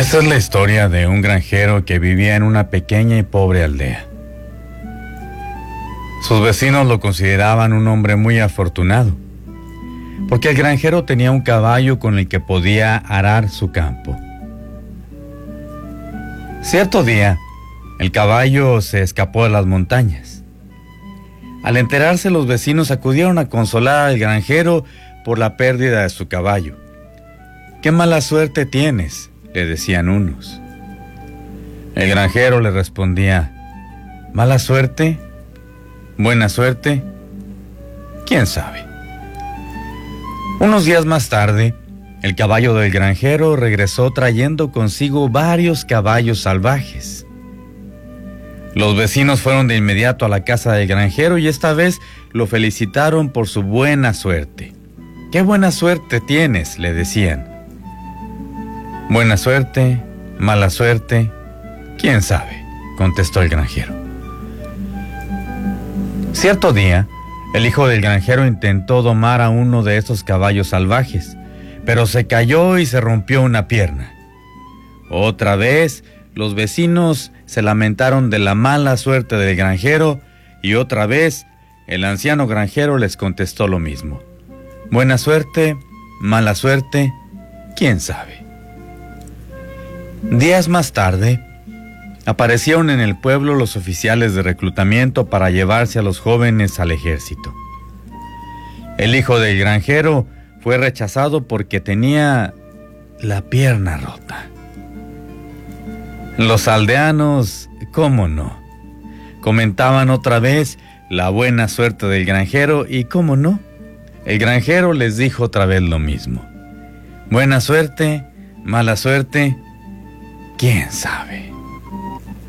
Esta es la historia de un granjero que vivía en una pequeña y pobre aldea. Sus vecinos lo consideraban un hombre muy afortunado, porque el granjero tenía un caballo con el que podía arar su campo. Cierto día, el caballo se escapó de las montañas. Al enterarse, los vecinos acudieron a consolar al granjero por la pérdida de su caballo. «¡Qué mala suerte tienes!», le decían unos. El granjero le respondía: «¿Mala suerte? ¿Buena suerte? ¿Quién sabe?». Unos días más tarde, el caballo del granjero regresó trayendo consigo varios caballos salvajes. Los vecinos fueron de inmediato a la casa del granjero y esta vez lo felicitaron por su buena suerte. «¡Qué buena suerte tienes!», le decían. «Buena suerte, mala suerte, quién sabe», contestó el granjero. Cierto día, el hijo del granjero intentó domar a uno de esos caballos salvajes, pero se cayó y se rompió una pierna. Otra vez, los vecinos se lamentaron de la mala suerte del granjero y otra vez el anciano granjero les contestó lo mismo. «Buena suerte, mala suerte, quién sabe». Días más tarde, aparecieron en el pueblo los oficiales de reclutamiento para llevarse a los jóvenes al ejército. El hijo del granjero fue rechazado porque tenía la pierna rota. Los aldeanos, cómo no, comentaban otra vez la buena suerte del granjero y cómo no, el granjero les dijo otra vez lo mismo. «Buena suerte, mala suerte, quién sabe».